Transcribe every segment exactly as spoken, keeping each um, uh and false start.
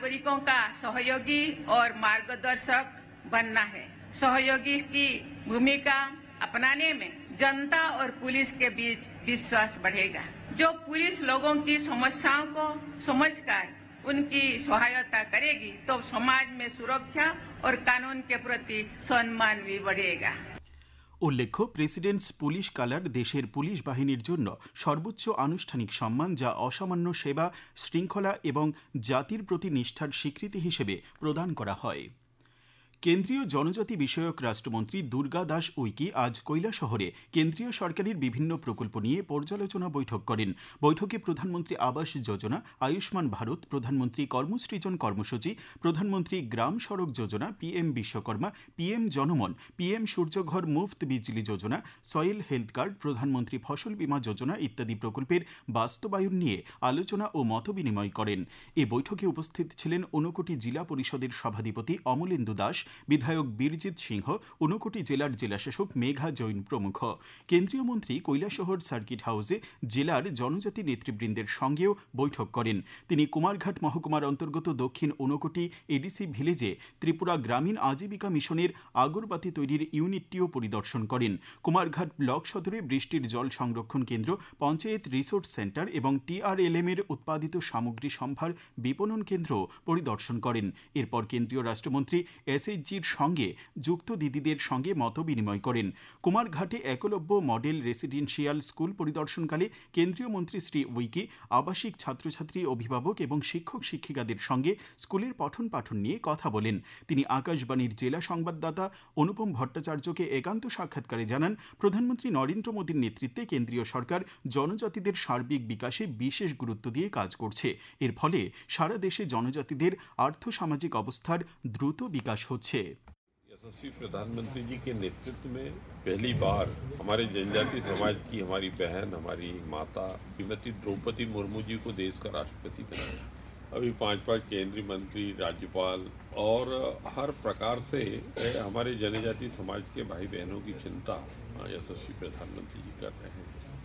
नागरिकों का सहयोगी और मार्गदर्शक बनना है। सहयोगी की भूमिका अपनाने में जनता और पुलिस के बीच विश्वास बढ़ेगा। जो पुलिस लोगों की समस्याओं को समझकर उनकी सहायता करेगी तो समाज में सुरक्षा और कानून के प्रति सम्मान भी बढ़ेगा। উল্লেখ্য, প্রেসিডেন্টস পুলিশ কালার দেশের পুলিশ বাহিনীর জন্য সর্বোচ্চ আনুষ্ঠানিক সম্মান, যা অসামান্য সেবা, শৃঙ্খলা এবং জাতির প্রতি নিষ্ঠার স্বীকৃতি হিসেবে প্রদান করা হয়। কেন্দ্রীয় জনজাতি বিষয়ক রাষ্ট্রমন্ত্রী দুর্গা দাস উইকি আজ কৈলাসহরে কেন্দ্রীয় সরকারের বিভিন্ন প্রকল্প নিয়ে পর্যালোচনা বৈঠক করেন। বৈঠকে প্রধানমন্ত্রী আবাস যোজনা, আয়ুষ্মান ভারত, প্রধানমন্ত্রী কর্মসৃজন কর্মসূচি, প্রধানমন্ত্রী গ্রাম সড়ক যোজনা, PM Vishwakarma, PM Janman, PM সূর্যঘর মুফত বিজলি যোজনা, সয়েল হেলথ কার্ড, প্রধানমন্ত্রী ফসল বীমা যোজনা ইত্যাদি প্রকল্পের বাস্তবায়ন নিয়ে আলোচনা ও মতবিনিময় করেন। এ বৈঠকে উপস্থিত ছিলেন ঊনকোটি জেলা পরিষদের সভাধিপতি অমলেন্দু দাস, বিধায়ক বীরজিৎ সিংহ, ঊনকোটি জেলার জেলাশাসক মেঘা জৈন প্রমুখ। কেন্দ্রীয় মন্ত্রী কৈলাসহর সার্কিট হাউসে জেলার জনজাতি নেতৃবৃন্দের সঙ্গেও বৈঠক করেন। তিনি কুমারঘাট মহকুমার অন্তর্গত দক্ষিণ ঊনকোটি এডিসি ভিলেজে ত্রিপুরা গ্রামীণ আজীবিকা মিশনের আগরবাতি তৈরির ইউনিটটিও পরিদর্শন করেন। কুমারঘাট ব্লক সদরে বৃষ্টির জল সংরক্ষণ কেন্দ্র, পঞ্চায়েত রিসোর্স সেন্টার এবং টিআরএলএম এর উৎপাদিত সামগ্রী সম্ভার বিপণন কেন্দ্র পরিদর্শন করেন। এরপর কেন্দ্রীয় রাষ্ট্রমন্ত্রী এসএইচজির সঙ্গে যুক্ত দিদিদের সঙ্গে মত বিনিময় করেন। কুমারঘাটে একলব্য মডেল রেসিডেন্সিয়াল স্কুল পরিদর্শনকালে কেন্দ্রীয় মন্ত্রী শ্রী উইকি আবাসিক ছাত্রছাত্রী, অভিভাবক এবং শিক্ষক শিক্ষিকাদের সঙ্গে স্কুলের পঠন পাঠন নিয়ে কথা বলেন। তিনি আকাশবাণীর জেলা সংবাদদাতা অনুপম ভট্টাচার্যকে একান্ত সাক্ষাৎকারে জানান, প্রধানমন্ত্রী নরেন্দ্র মোদীর নেতৃত্বে কেন্দ্রীয় সরকার জনজাতিদের সার্বিক বিকাশে বিশেষ গুরুত্ব দিয়ে কাজ করছে। এর ফলে সারা দেশে জনজাতিদের আর্থসামাজিক অবস্থার দ্রুত বিকাশ হচ্ছে। यशस्वी प्रधानमंत्री जी के नेतृत्व में पहली बार हमारे जनजातीय समाज की हमारी बहन, हमारी माता श्रीमती द्रौपदी मुर्मू जी को देश का राष्ट्रपति बनाया। अभी पांच पांच केंद्रीय मंत्री, राज्यपाल और हर प्रकार से हमारे जनजातीय समाज के भाई बहनों की चिंता यशस्वी प्रधानमंत्री जी कर रहे हैं।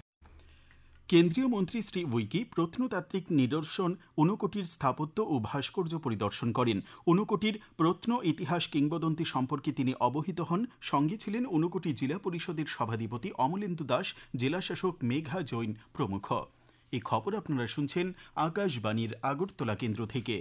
কেন্দ্রীয় মন্ত্রী শ্রী উইকি প্রত্নতাত্ত্বিক নিদর্শন, ঊনকোটির স্থাপত্য ও ভাস্কর্য পরিদর্শন করেন। ঊনকোটির প্রত্ন ইতিহাস কিংবদন্তি সম্পর্কে তিনি অবহিত হন। সঙ্গে ছিলেন ঊনকোটি জেলা পরিষদের সভাধিপতি অমলেন্দু দাস, জেলাশাসক মেঘা জৈন প্রমুখ। এই খবর আপনারা শুনছেন আকাশবাণীর আগরতলা কেন্দ্র থেকে।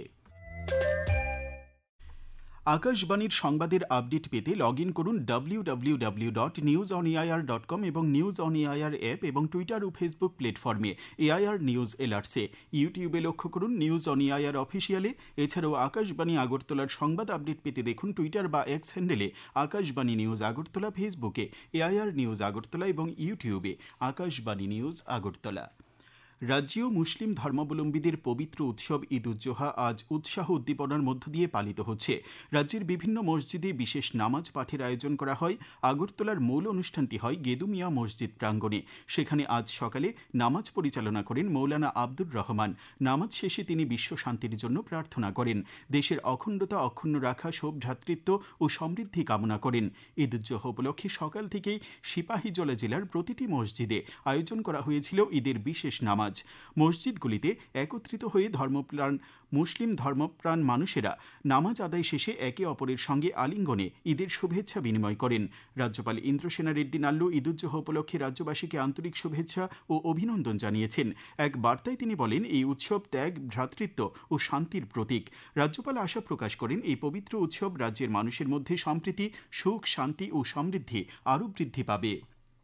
আকাশবাণীর সংবাদের আপডেট পেতে লগ ইন করুন W W W dot news on AIR dot com এবং নিউজ অন এআইআর অ্যাপ এবং টুইটার ও ফেসবুক প্ল্যাটফর্মে এআইআর নিউজ এলার্টসে। ইউটিউবে লক্ষ্য করুন নিউজ অন এআইআর অফিসিয়ালে। এছাড়াও আকাশবাণী আগরতলার সংবাদ আপডেট পেতে দেখুন টুইটার বা এক্স হ্যান্ডেলে আকাশবাণী নিউজ আগরতলা, ফেসবুকে এআইআর নিউজ আগরতলা এবং ইউটিউবে আকাশবাণী নিউজ আগরতলা। রাজ্যীয় মুসলিম ধর্মাবলম্বীদের পবিত্র উৎসব ঈদ উজ জোহা আজ উৎসাহ উদ্দীপনার মধ্য দিয়ে পালিত হচ্ছে। রাজ্যের বিভিন্ন মসজিদে বিশেষ নামাজ পাঠের আয়োজন করা হয়। আগরতলার মূল অনুষ্ঠানটি হয় গেদুমিয়া মসজিদ প্রাঙ্গণে। সেখানে আজ সকালে নামাজ পরিচালনা করেন মৌলানা আব্দুর রহমান। নামাজ শেষে তিনি বিশ্ব শান্তির জন্য প্রার্থনা করেন, দেশের অখণ্ডতা অক্ষুণ্ণ রাখা, সৌভ্রাতৃত্ব ও সমৃদ্ধি কামনা করেন। ঈদ উজ জোহা উপলক্ষে সকাল থেকেই সিপাহীজলা জেলার প্রতিটি মসজিদে আয়োজন করা হয়েছিল ঈদের বিশেষ নামাজ। মসজিদগুলিতে একত্রিত হয়ে ধর্মপ্রাণ মুসলিম ধর্মপ্রাণ মানুষেরা নামাজ আদায় শেষে একে অপরের সঙ্গে আলিঙ্গনে ঈদের শুভেচ্ছা বিনিময় করেন। রাজ্যপাল ইন্দ্রসেনা রেড্ডি নাল্লু ঈদ উজ জোহা উপলক্ষে রাজ্যবাসীকে আন্তরিক শুভেচ্ছা ও অভিনন্দন জানিয়েছেন। এক বার্তায় তিনি বলেন, এই উৎসব ত্যাগ, ভ্রাতৃত্ব ও শান্তির প্রতীক। রাজ্যপাল আশা প্রকাশ করেন, এই পবিত্র উৎসব রাজ্যের মানুষের মধ্যে সম্প্রীতি, সুখ, শান্তি ও সমৃদ্ধি আরও বৃদ্ধি পাবে।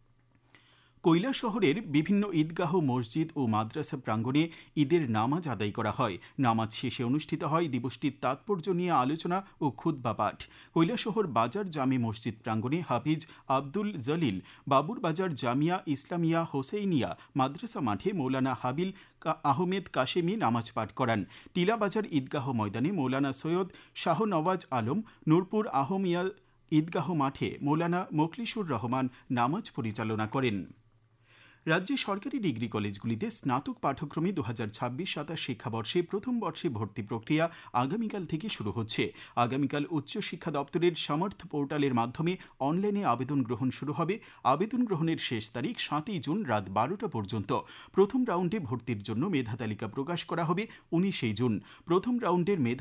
কৈলাসহরের বিভিন্ন ঈদগাহ, মসজিদ ও মাদ্রাসা প্রাঙ্গণে ঈদের নামাজ আদায় করা হয়। নামাজ শেষে অনুষ্ঠিত হয় দিবসটির তাৎপর্য নিয়ে আলোচনা ও খুতবা পাঠ। কৈলাসহর বাজার জামে মসজিদ প্রাঙ্গণে হাফিজ আব্দুল জলিল বাবুর বাজার জামিয়া ইসলামিয়া হোসেইনিয়া মাদ্রাসা মাঠে মৌলানা হাবিল আহমেদ কাশেমি নামাজ পাঠ করান। টিলাবাজার ঈদগাহ ময়দানে মৌলানা সৈয়দ শাহ নওয়াজ আলম, নূরপুর আহমিয়া ঈদগাহ মাঠে মৌলানা মোখলিসুর রহমান নামাজ পরিচালনা করেন। রাজ্যে সরকারি ডিগ্রি কলেজগুলিতে স্নাতক পাঠ্যক্রমে দু হাজার ছাব্বিশ সাতাশ শিক্ষাবর্ষে প্রথম বর্ষে ভর্তি প্রক্রিয়া আগামীকাল থেকে শুরু হচ্ছে। আগামীকাল উচ্চশিক্ষা দপ্তরের সামর্থ পোর্টালের মাধ্যমে অনলাইনে আবেদন গ্রহণ শুরু হবে। আবেদন গ্রহণের শেষ তারিখ সাতই জুন রাত বারোটা পর্যন্ত। প্রথম রাউন্ডে ভর্তির জন্য মেধা তালিকা প্রকাশ করা হবে উনিশে জুন। প্রথম রাউন্ডের মেধা